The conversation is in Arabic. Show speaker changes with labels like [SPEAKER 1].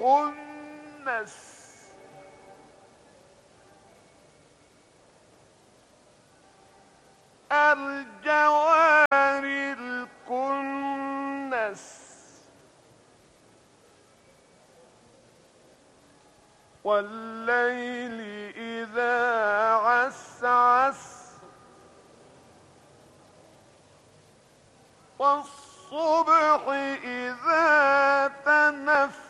[SPEAKER 1] الخنس الجوار الكنس والليل إذا عسعس والصبح إذا تنفس